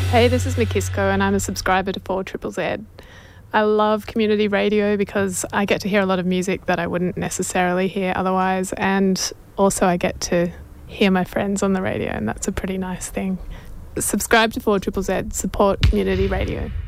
Hey, this is Mikisco and I'm a subscriber to 4ZZZ. I love community radio because I get to hear a lot of music that I wouldn't necessarily hear otherwise, and also I get to hear my friends on the radio, and that's a pretty nice thing. Subscribe to 4ZZZ, support community radio.